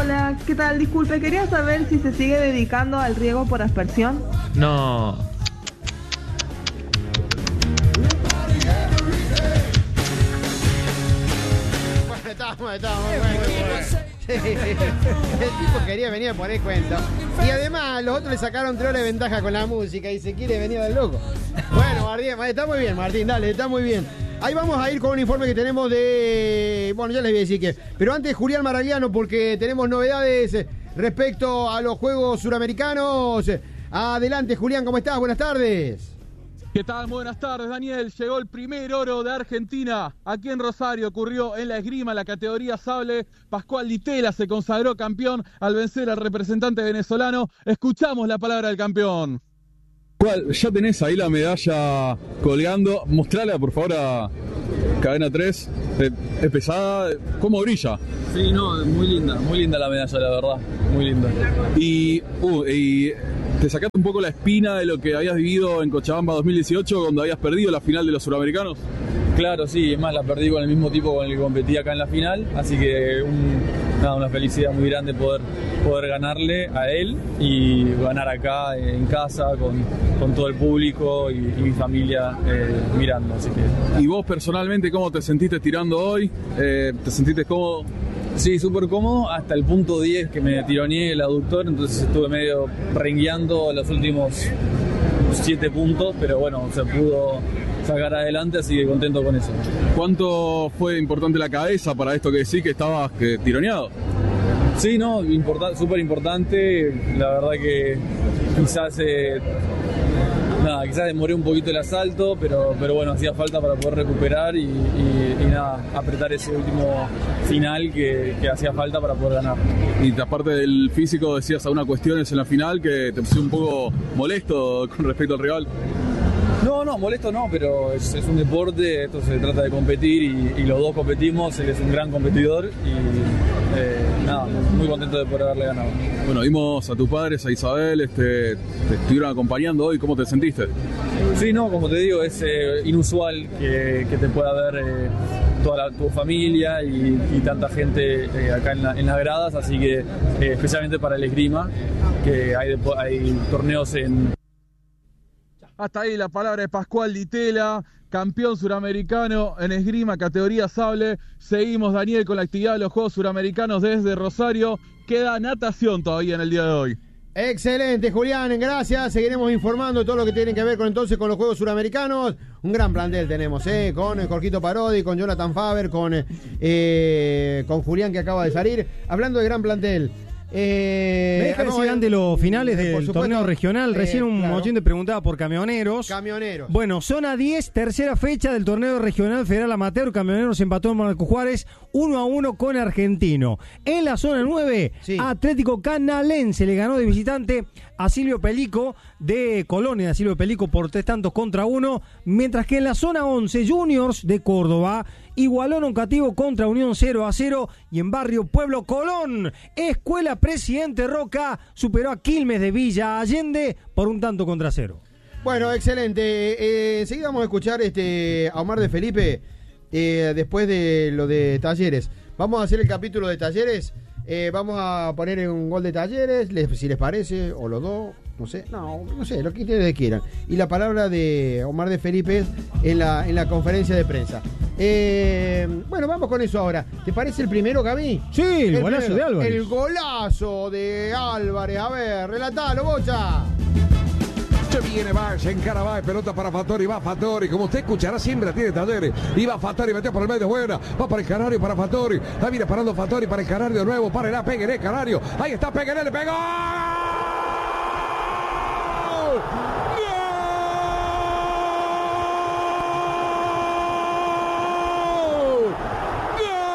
Hola, ¿qué tal? Disculpe, quería saber si se sigue dedicando al riego por aspersión. No. Estábamos Sí, el tipo quería venir a poner cuenta. Y además los otros le sacaron 3 horas de ventaja con la música y se quiere venir del loco. Bueno, Martín, está muy bien, Martín, dale, está muy bien. Ahí vamos a ir con un informe que tenemos de... Bueno, ya les voy a decir que... Pero antes, Julián Maragliano, porque tenemos novedades respecto a los Juegos Suramericanos. Adelante, Julián, ¿cómo estás? Buenas tardes. ¿Qué tal? Buenas tardes, Daniel. Llegó el primer oro de Argentina. Aquí en Rosario ocurrió en la esgrima, la categoría sable. Pascual Ditela se consagró campeón al vencer al representante venezolano. Escuchamos la palabra del campeón. Ya tenés ahí la medalla colgando. Mostrala, por favor, a Cadena 3. Es pesada. ¿Cómo brilla? Sí, no, muy linda la medalla, la verdad. Muy linda. Y te sacaste un poco la espina de lo que habías vivido en Cochabamba 2018, cuando habías perdido la final de los suramericanos. Claro, sí, es más, la perdí con el mismo tipo con el que competí acá en la final, así que una felicidad muy grande poder ganarle a él y ganar acá en casa con todo el público y mi familia mirando. Así que. ¿Y vos personalmente cómo te sentiste tirando hoy? ¿Te sentiste cómodo? Sí, súper cómodo, hasta el punto 10 que me tironeé el aductor, entonces estuve medio rengueando los últimos 7 puntos, pero bueno, se pudo sacar adelante, así que contento con eso. ¿Cuánto fue importante la cabeza para esto que decís que estabas tironeado? Sí, no, súper importante, la verdad que quizás demoré un poquito el asalto, pero bueno, hacía falta para poder recuperar y apretar ese último final que hacía falta para poder ganar. Y aparte del físico, decías algunas cuestiones en la final que te pusiste un poco molesto con respecto al rival. No, molesto no, pero es un deporte, esto se trata de competir y los dos competimos, él es un gran competidor y muy contento de poder haberle ganado. Bueno, vimos a tus padres, a Isabel, te estuvieron acompañando hoy, ¿cómo te sentiste? Sí, no, como te digo, es inusual que te pueda ver toda tu familia y tanta gente acá en las gradas, así que especialmente para el esgrima, que hay torneos en... Hasta ahí la palabra de Pascual Ditela, campeón suramericano en esgrima, categoría sable. Seguimos, Daniel, con la actividad de los Juegos Suramericanos desde Rosario. Queda natación todavía en el día de hoy. Excelente, Julián, gracias. Seguiremos informando de todo lo que tiene que ver con los Juegos Suramericanos. Un gran plantel tenemos, con Jorgito Parodi, con Jonathan Faber, con Julián, que acaba de salir. Hablando de gran plantel, ¿Me deja decir antes los finales del torneo regional? Recién un oyente preguntaba por Camioneros. Bueno, zona 10, tercera fecha del torneo regional federal amateur. Camioneros empató en Marco Juárez 1-1 con Argentino. En la zona 9, sí. Atlético Canalense le ganó de visitante a Silvio Pelico de Colonia, Silvio Pelico por 3-1, mientras que en la zona 11, Juniors de Córdoba igualó Noncativo contra Unión 0-0, y en Barrio Pueblo Colón, Escuela Presidente Roca superó a Quilmes de Villa Allende por 1-0. Bueno, excelente. Enseguida vamos a escuchar a Omar de Felipe después de lo de Talleres. Vamos a hacer el capítulo de Talleres. Vamos a poner un gol de Talleres, si les parece, o los dos, no sé, lo que ustedes quieran. Y la palabra de Omar de Felipe en la conferencia de prensa. Bueno, vamos con eso ahora. ¿Te parece el primero, Gaby? Sí, el golazo de Álvarez. El golazo de Álvarez. A ver, relatalo, Bocha. Se viene, se encara, va, pelota para Fattori, va Fattori, como usted escuchará siempre la tiene Talleres, y va Fattori, metió por el medio, buena, va para el Canario, para Fattori, ahí viene parando Fattori para el Canario de nuevo, para Pegueré, Canario, ahí está Pegueré, le pegó.